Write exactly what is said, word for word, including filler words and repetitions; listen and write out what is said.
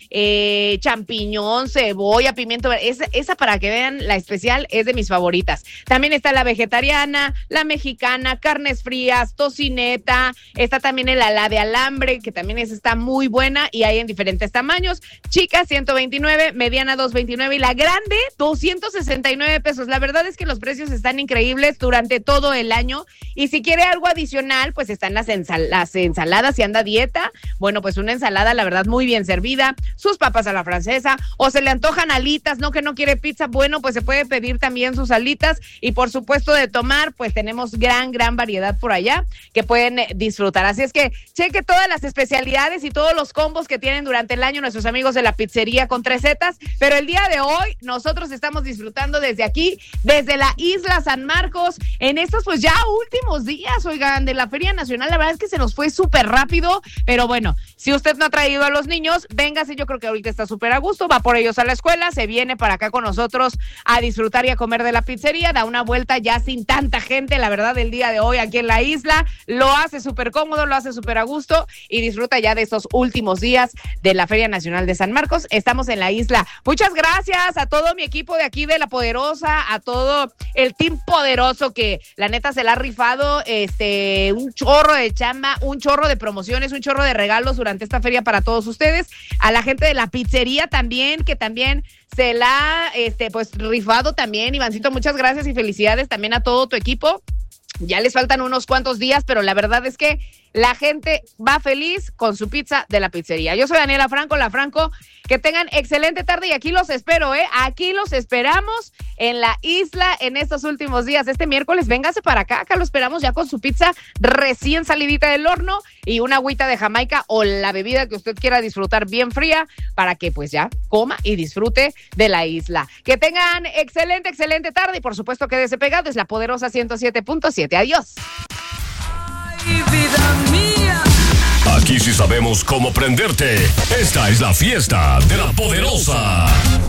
eh, champiñón, cebolla, pimiento verde. Esa, esa para que vean, la especial es de mis favoritas. También está la vegetariana, la mexicana, carnes frías, tocineta, está también el ala de alambre, que también es, está muy buena y hay en diferentes tamaños. Chica, ciento veintinueve, mediana, doscientos veintinueve y la grande, doscientos sesenta y nueve pesos. La verdad es que los precios están increíbles durante todo el año y si quiere algo adicional, pues están las, ensal- las ensaladas, si anda a dieta, bueno, pues una ensalada, la verdad, muy bien servida, sus papas a la francesa, o se le antojan alitas, no que no quiere pizza, bueno, pues se puede pedir también sus alitas y por supuesto de tomar, pues tenemos gran, gran variedad por allá que pueden eh, disfrutar. Así es que cheque todas las especialidades y todos los combos que tienen durante el año nuestros amigos de la pizzería con tres zetas, pero el día de hoy nosotros estamos disfrutando desde aquí, desde la Isla San Marcos, en estos pues ya últimos días, oigan, de la Feria Nacional. La verdad es que se nos fue súper rápido, pero bueno, si usted no ha traído a los niños, véngase, yo creo que ahorita está súper a gusto, va por ellos a la escuela, se viene para acá con nosotros a disfrutar y a comer de la pizzería, da una vuelta ya sin tanta gente, la verdad, el día de hoy aquí en la isla, lo hace súper cómodo, lo hace súper a gusto y disfruta ya de estos últimos días de la Feria Nacional de San Marcos. Estamos en la isla. Muchas gracias a todo mi equipo de aquí de La Poderosa, a todo el team poderoso que la neta se la ha rifado, este, un chorro de chamba, un chorro de promociones, un chorro de regalos durante esta feria para todos ustedes, a la gente de la pizzería también, que también se la ha, este, pues rifado también. Ivancito, muchas gracias y felicidades también a todo tu equipo. Ya les faltan unos cuantos días, pero la verdad es que la gente va feliz con su pizza de la pizzería. Yo soy Daniela Franco, la Franco. Que tengan excelente tarde y aquí los espero, ¿eh? Aquí los esperamos en la isla en estos últimos días. Este miércoles, véngase para acá. Acá lo esperamos ya con su pizza recién salidita del horno y una agüita de Jamaica o la bebida que usted quiera disfrutar bien fría para que pues ya coma y disfrute de la isla. Que tengan excelente, excelente tarde y por supuesto quédese pegado. Es La Poderosa ciento siete punto siete. Adiós. Ay, vida mía. Aquí sí sabemos cómo prenderte. Esta es la fiesta de La Poderosa.